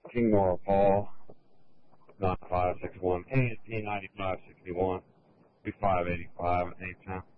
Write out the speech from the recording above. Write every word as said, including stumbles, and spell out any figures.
King Nora Paul, nine five six one, K S T ninety-five sixty-one, two five eight five at any time.